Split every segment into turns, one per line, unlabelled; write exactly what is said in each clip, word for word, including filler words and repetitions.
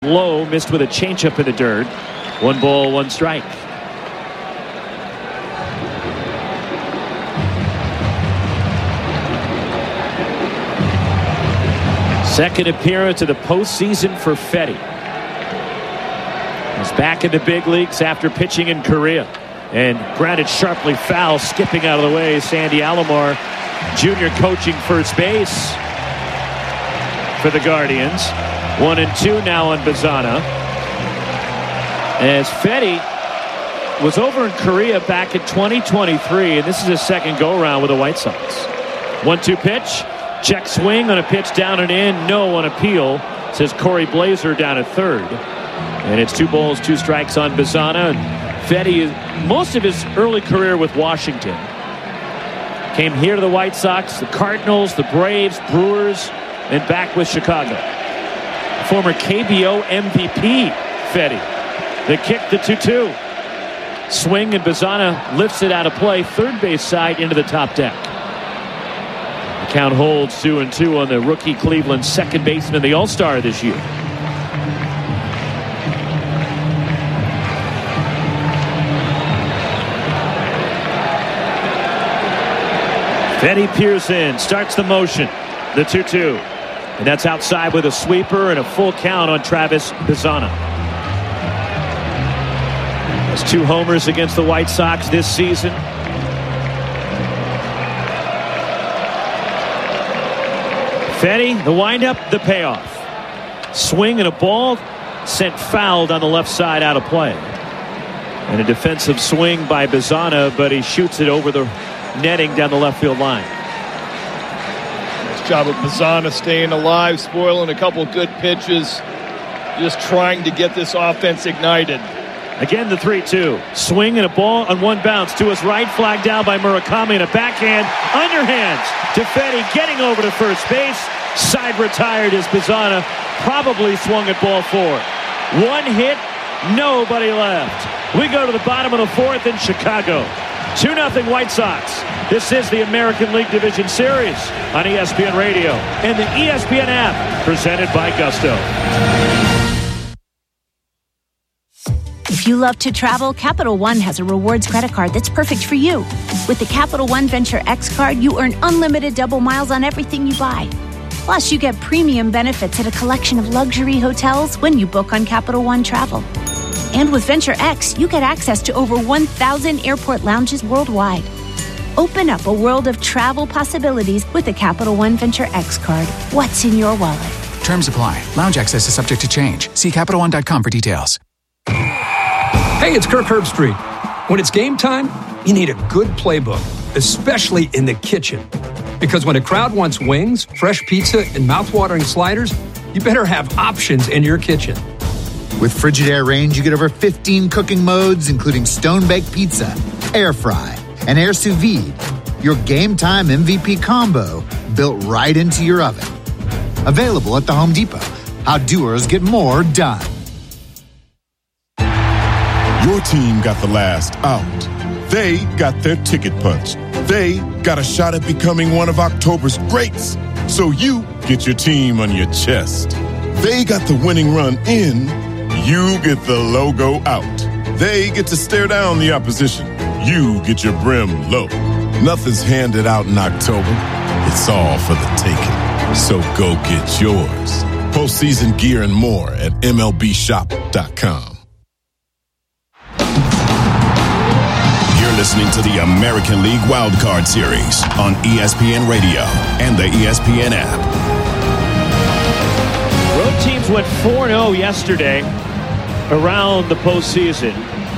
Low, missed with a changeup in the dirt. One ball, one strike. Second appearance of the postseason for Fedde. He's back in the big leagues after pitching in Korea. And grounded sharply foul, skipping out of the way. Sandy Alomar Junior coaching first base for the Guardians. One and two now on Bazana. As Fedde was over in Korea back in twenty twenty-three, and this is his second go-around with the White Sox. one two pitch. Check swing on a pitch down and in. No on appeal, says Corey Blazer down at third. And it's two balls, two strikes on Bazana. And Fedde, most of his early career with Washington, came here to the White Sox, the Cardinals, the Braves, Brewers, and back with Chicago. Former K B O M V P Fedde. The kick, the two two. Swing, and Bazana lifts it out of play, third base side into the top deck. The count holds two and two on the rookie Cleveland second baseman, the All-Star this year. Fedde Pearson starts the motion. The two two. And that's outside with a sweeper and a full count on Travis Bazana. Has two homers against the White Sox this season. Fedde, the windup, the payoff. Swing and a ball sent fouled on the left side out of play. And a defensive swing by Bazana, but he shoots it over the netting down the left field line.
Nice job of Bazana staying alive, spoiling a couple good pitches, just trying to get this offense ignited.
Again, the three two. Swing and a ball on one bounce to his right, flagged down by Murakami, and a backhand underhands to Fedde, getting over to first base. Side retired as Bazana probably swung at ball four. One hit, nobody left. We go to the bottom of the fourth in Chicago. two nothing White Sox. This is the American League Division Series on E S P N Radio and the E S P N app, presented by Gusto.
If you love to travel, Capital One has a rewards credit card that's perfect for you. With the Capital One Venture X card, you earn unlimited double miles on everything you buy. Plus, you get premium benefits at a collection of luxury hotels when you book on Capital One Travel. And with Venture X, you get access to over one thousand airport lounges worldwide. Open up a world of travel possibilities with the Capital One Venture X card. What's in your wallet?
Terms apply. Lounge access is subject to change. See Capital One dot com for details.
Hey, it's Kirk Herbstreit. When it's game time, you need a good playbook, especially in the kitchen. Because when a crowd wants wings, fresh pizza, and mouthwatering sliders, you better have options in your kitchen.
With Frigidaire Range, you get over fifteen cooking modes, including stone-baked pizza, air fry, and air sous vide. Your game time M V P combo built right into your oven. Available at the Home Depot. How doers get more done.
Your team got the last out. They got their ticket punched. They got a shot at becoming one of October's greats. So you get your team on your chest. They got the winning run in. You get the logo out. They get to stare down the opposition. You get your brim low. Nothing's handed out in October. It's all for the taking. So go get yours. Postseason gear and more at M L B shop dot com.
Listening to the American League Wildcard Series on E S P N Radio and the E S P N app.
Road teams went four and oh yesterday around the postseason.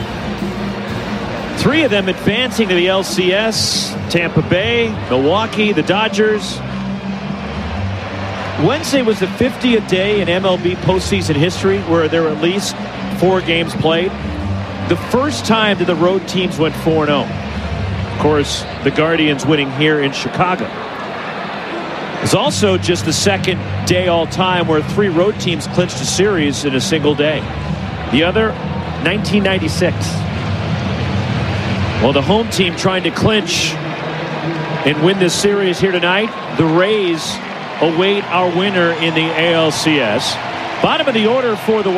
Three of them advancing to the L C S: Tampa Bay, Milwaukee, the Dodgers. Wednesday was the fiftieth day in M L B postseason history where there were at least four games played. The first time that the road teams went four and oh. Of course, the Guardians winning here in Chicago. It's also just the second day all-time where three road teams clinched a series in a single day. The other, nineteen ninety-six. Well, the home team trying to clinch and win this series here tonight. The Rays await our winner in the A L C S. Bottom of the order for the